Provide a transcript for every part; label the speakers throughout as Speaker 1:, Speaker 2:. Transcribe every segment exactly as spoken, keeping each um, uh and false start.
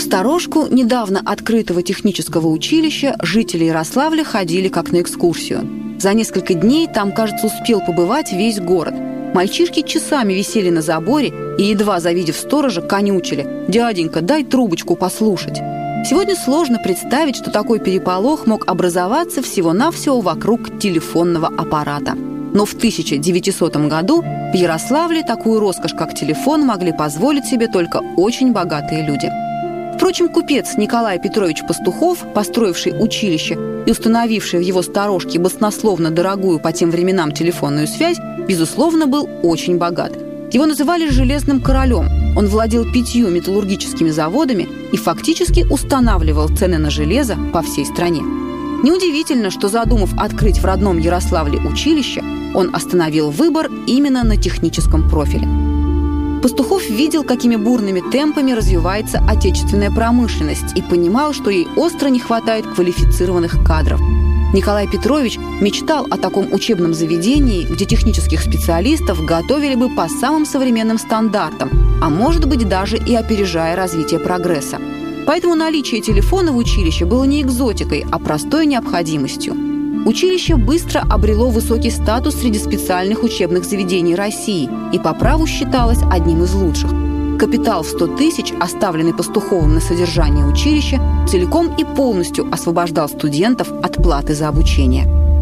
Speaker 1: сторожку недавно открытого технического училища жители Ярославля ходили как на экскурсию. За несколько дней там, кажется, успел побывать весь город. Мальчишки часами висели на заборе и, едва завидев сторожа, конючили: «Дяденька, дай трубочку послушать». Сегодня сложно представить, что такой переполох мог образоваться всего-навсего вокруг телефонного аппарата. Но в тысяча девятисотом году в Ярославле такую роскошь, как телефон, могли позволить себе только очень богатые люди. Впрочем, купец Николай Петрович Пастухов, построивший училище и установивший в его сторожке баснословно дорогую по тем временам телефонную связь, безусловно, был очень богат. Его называли «железным королем». Он владел пятью металлургическими заводами и фактически устанавливал цены на железо по всей стране. Неудивительно, что, задумав открыть в родном Ярославле училище, он остановил выбор именно на техническом профиле. Пастухов видел, какими бурными темпами развивается отечественная промышленность, и понимал, что ей остро не хватает квалифицированных кадров. Николай Петрович мечтал о таком учебном заведении, где технических специалистов готовили бы по самым современным стандартам, а может быть даже и опережая развитие прогресса. Поэтому наличие телефона в училище было не экзотикой, а простой необходимостью. Училище быстро обрело высокий статус среди специальных учебных заведений России и по праву считалось одним из лучших. Капитал в сто тысяч, оставленный Пастуховым на содержание училища, целиком и полностью освобождал студентов от платы за обучение.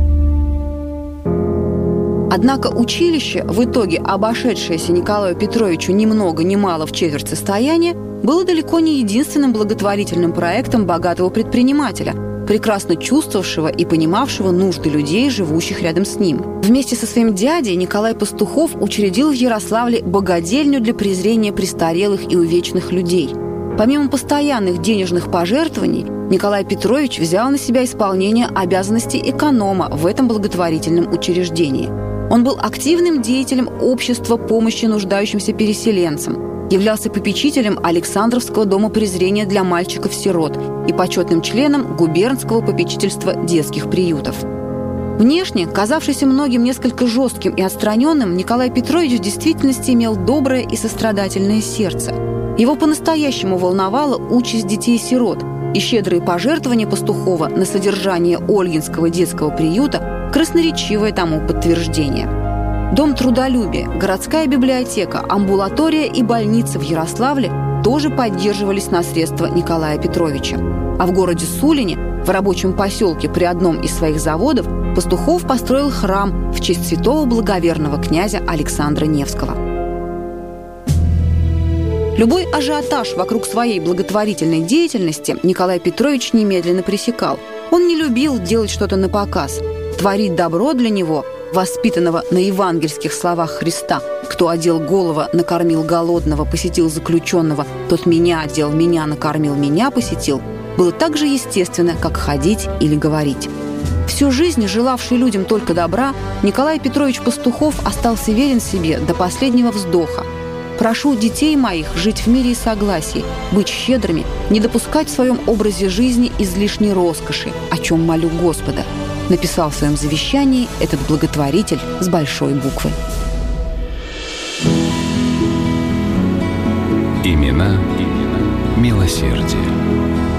Speaker 1: Однако училище, в итоге обошедшееся Николаю Петровичу ни много ни мало в четверть состояния, было далеко не единственным благотворительным проектом богатого предпринимателя, прекрасно чувствовавшего и понимавшего нужды людей, живущих рядом с ним. Вместе со своим дядей Николай Пастухов учредил в Ярославле богадельню для презрения престарелых и увечных людей. Помимо постоянных денежных пожертвований, Николай Петрович взял на себя исполнение обязанностей эконома в этом благотворительном учреждении. Он был активным деятелем общества помощи нуждающимся переселенцам, являлся попечителем Александровского дома презрения для мальчиков-сирот и почетным членом губернского попечительства детских приютов. Внешне, казавшийся многим несколько жестким и отстраненным, Николай Петрович в действительности имел доброе и сострадательное сердце. Его по-настоящему волновала участь детей-сирот, и щедрые пожертвования Пастухова на содержание Ольгинского детского приюта – красноречивое тому подтверждение. Дом трудолюбия, городская библиотека, амбулатория и больница в Ярославле тоже поддерживались на средства Николая Петровича. А в городе Сулине, в рабочем поселке при одном из своих заводов, Пастухов построил храм в честь святого благоверного князя Александра Невского. Любой ажиотаж вокруг своей благотворительной деятельности Николай Петрович немедленно пресекал. Он не любил делать что-то напоказ. Творить добро для него, воспитанного на евангельских словах Христа: «Кто одел голову, накормил голодного, посетил заключенного, тот меня одел, меня накормил, меня посетил», было так же естественно, как ходить или говорить. Всю жизнь, желавший людям только добра, Николай Петрович Пастухов остался верен себе до последнего вздоха. «Прошу детей моих жить в мире и согласии, быть щедрыми, не допускать в своем образе жизни излишней роскоши, о чем молю Господа», написал в своем завещании этот благотворитель с большой буквы.
Speaker 2: Имена, имена милосердия.